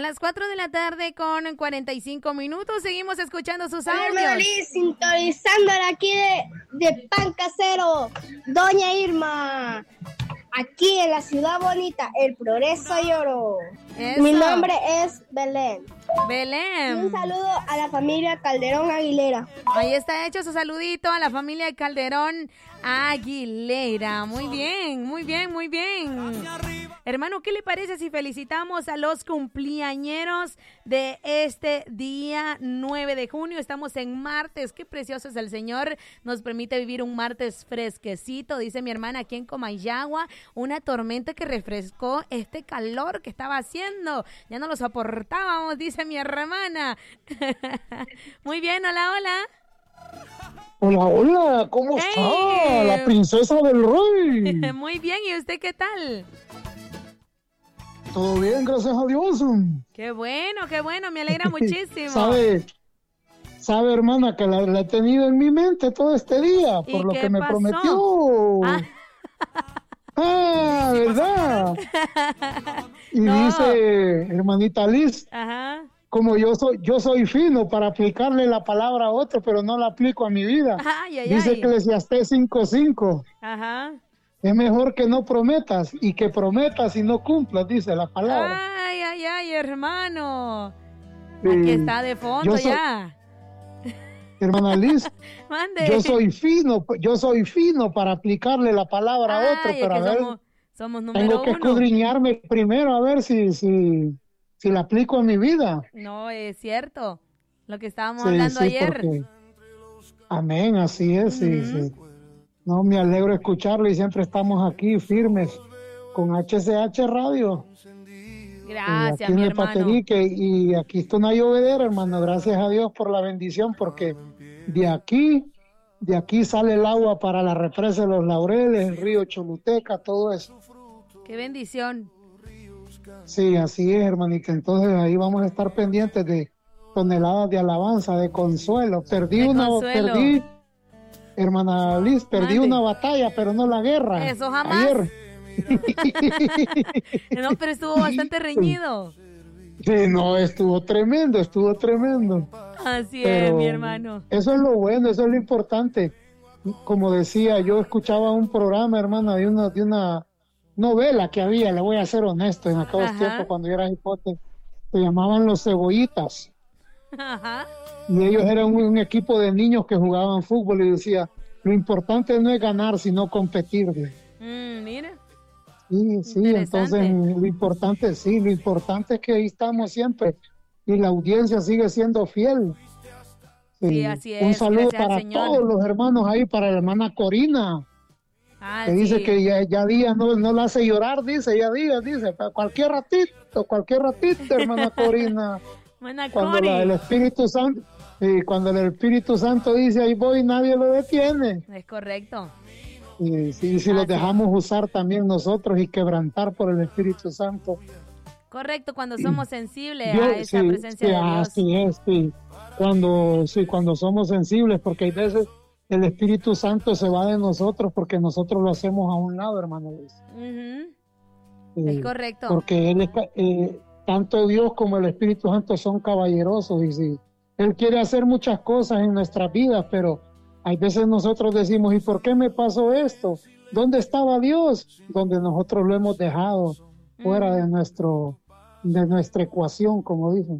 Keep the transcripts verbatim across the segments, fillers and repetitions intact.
las cuatro de la tarde con cuarenta y cinco minutos. Seguimos escuchando sus audios. Hola, sintonizándola aquí de, de Pan Casero, Doña Irma. Aquí en la ciudad bonita, El Progreso y Oro. Eso. Mi nombre es Belén. Belén. Y un saludo a la familia Calderón Aguilera. Ahí está hecho su saludito a la familia Calderón Aguilera. Muy bien, muy bien, muy bien. Hermano, ¿qué le parece si felicitamos a los cumpleañeros de este día nueve de junio? Estamos en martes. Qué precioso es el Señor. Nos permite vivir un martes fresquecito, dice mi hermana aquí en Comayagua. Una tormenta que refrescó este calor que estaba haciendo. Ya no lo soportábamos, dice mi hermana. Muy bien, hola, hola. Hola, hola, ¿cómo hey. está la princesa del rey? Muy bien, ¿y usted qué tal? Todo bien, gracias a Dios. Qué bueno, qué bueno, me alegra muchísimo. ¿Sabe, sabe hermana, que la, la he tenido en mi mente todo este día, por lo que me pasó? prometió? Ah, ah ¿verdad? Y no. dice, hermanita Liz, Ajá. como yo soy, yo soy fino para aplicarle la palabra a otro, pero no la aplico a mi vida. Ay, ay, dice ay. Eclesiastés cinco cinco. Ajá. Es mejor que no prometas y que prometas y no cumplas, dice la palabra. Ay, ay, ay, hermano. Sí. Aquí está de fondo Yo soy- ya. Hermana Liz, Mande. yo soy fino, yo soy fino para aplicarle la palabra a otro, Ay, es pero a que ver, somos, somos número tengo que uno. escudriñarme primero a ver si, si, si la aplico en mi vida. No, es cierto. Lo que estábamos Sí, hablando sí, ayer. porque- Amén, así es, sí, Ujú. sí. No, me alegro escucharlo y siempre estamos aquí firmes con H C H Radio. Gracias, aquí en mi el hermano. Paterique, y aquí está una llovedera, hermano. Gracias a Dios por la bendición, porque de aquí, de aquí sale el agua para la represa de los Laureles, el río Choluteca, todo eso. Qué bendición. Sí, así es, hermanita. Entonces ahí vamos a estar pendientes de toneladas de alabanza, de consuelo. Perdí De una, consuelo. perdí, hermana Liz, perdí Mande. una batalla, pero no la guerra. Eso jamás. Ayer. No, pero estuvo bastante reñido. Sí, no, estuvo tremendo, estuvo tremendo. Así Pero es, mi hermano. Eso es lo bueno, eso es lo importante. Como decía, yo escuchaba un programa, hermana, de una, de una novela que había, le voy a ser honesto, en aquellos Ajá. tiempos cuando yo era hipote, se llamaban Los Cebollitas. Ajá. Y ellos eran un, un equipo de niños que jugaban fútbol y decía, lo importante no es ganar, sino competir. Mm, mira. Sí, sí, Interesante. entonces lo importante, sí, lo importante es que ahí estamos siempre y la audiencia sigue siendo fiel. Sí, así es, Un saludo gracias al para Señor. todos los hermanos ahí, para la hermana Corina, Ah, que dice sí. que ya, ya Díaz no, no la hace llorar, dice, ya Díaz, dice, "Pa- cualquier ratito, cualquier ratito, hermana Corina, Buena cuando Cori. la- el Espíritu Santo, y cuando el Espíritu Santo dice, ahí voy, nadie lo detiene. Es correcto. Y si, si los Así. dejamos usar también nosotros y quebrantar por el Espíritu Santo. Correcto, cuando somos sensibles Dios- a esa sí, presencia sí, de Dios. así es, sí. Cuando, sí, cuando somos sensibles, porque hay veces el Espíritu Santo se va de nosotros porque nosotros lo hacemos a un lado, hermano Luis. Ujú. Sí, Es correcto. Porque él es ca- eh, tanto Dios como el Espíritu Santo son caballerosos y sí, Él quiere hacer muchas cosas en nuestras vidas, pero hay veces nosotros decimos, ¿y por qué me pasó esto? ¿Dónde estaba Dios? Donde nosotros lo hemos dejado fuera Mm. de nuestro de nuestra ecuación, como dicen.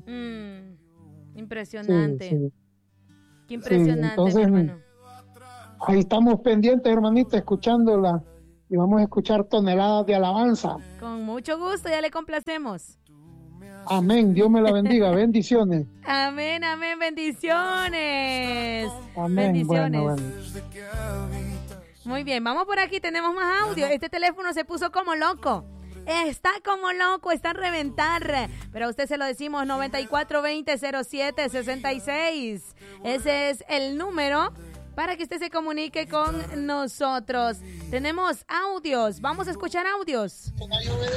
Mm, impresionante. Sí, sí. Qué impresionante, entonces, mi hermano. Ahí estamos pendientes, hermanita, escuchándola y vamos a escuchar toneladas de alabanza. Con mucho gusto, ya le complacemos. Amén, Dios me la bendiga, bendiciones. Amén, amén, bendiciones. Amén, Bendiciones. bueno, bueno. Muy bien, vamos por aquí, tenemos más audio. Este teléfono se puso como loco. Está como loco, está a reventar. Pero a usted se lo decimos, noventa y cuatro veinte cero siete sesenta y seis. Ese es el número para que usted se comunique con nosotros. Tenemos audios, vamos a escuchar audios. Un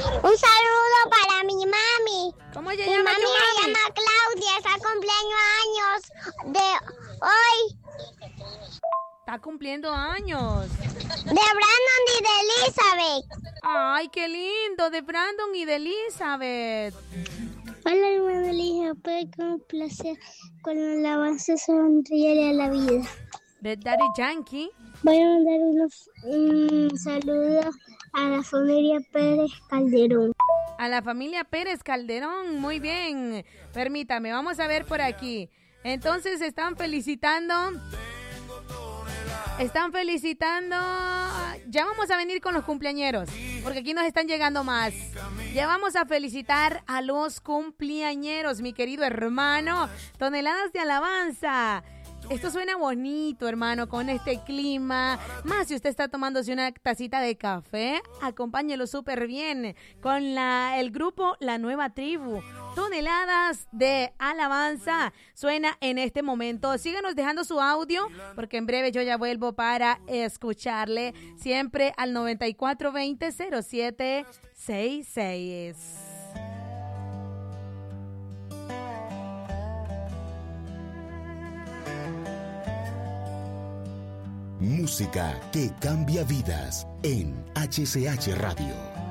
saludo para mi mami. ¿Cómo se Mi llama mami tu se mami? llama Claudia, está cumpleaños años de hoy. está cumpliendo años. De Brandon y de Elizabeth. Ay, qué lindo, de Brandon y de Elizabeth. Hola, hermano Elija, puede complacer con la alabanza sonríe a la vida. De Daddy Yankee. Voy a mandar unos un saludo a la familia Pérez Calderón. A la familia Pérez Calderón, muy bien. Permítame, vamos a ver por aquí. Entonces están felicitando. Están felicitando. Ya vamos a venir con los cumpleañeros, porque aquí nos están llegando más. Ya vamos a felicitar a los cumpleañeros, mi querido hermano. Toneladas de alabanza. Esto suena bonito, hermano, con este clima. Más si usted está tomándose una tacita de café, acompáñelo súper bien con la, el grupo La Nueva Tribu. Toneladas de alabanza suena en este momento. Síganos dejando su audio, porque en breve yo ya vuelvo para escucharle siempre al noventa y cuatro veinte cero siete sesenta y seis. Música que cambia vidas en H C H Radio.